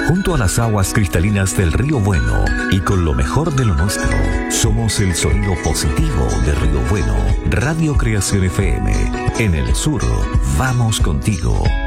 junto a las aguas cristalinas del Río Bueno y con lo mejor de lo nuestro. Somos el sonido positivo de Río Bueno. Radio Creación FM. En el sur, vamos contigo.